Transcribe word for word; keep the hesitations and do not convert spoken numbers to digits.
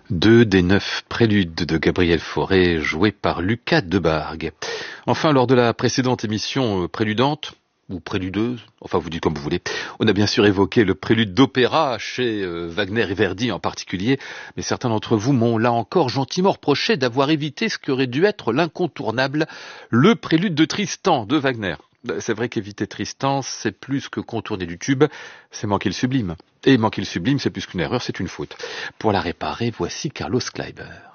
Deux des neuf préludes de Gabriel Fauré joués par Lucas Debargue. Enfin, lors de la précédente émission préludante, ou préludeuse, enfin vous dites comme vous voulez, on a bien sûr évoqué le prélude d'opéra chez euh, Wagner et Verdi en particulier, mais certains d'entre vous m'ont là encore gentiment reproché d'avoir évité ce qui aurait dû être l'incontournable, le prélude de Tristan de Wagner. C'est vrai qu'éviter Tristan, c'est plus que contourner du tube, c'est manquer le sublime. Et manquer le sublime, c'est plus qu'une erreur, c'est une faute. Pour la réparer, voici Carlos Kleiber.